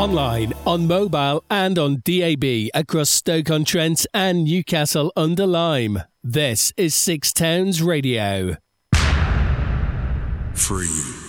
Online, on mobile and on DAB across Stoke-on-Trent and Newcastle-under-Lyme. This is Six Towns Radio. Free.